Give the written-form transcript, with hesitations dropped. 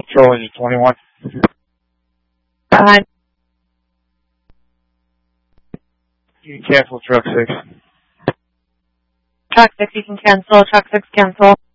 Patrol Engine 21. You can cancel Truck 6. Truck 6, you can cancel. Truck 6, cancel.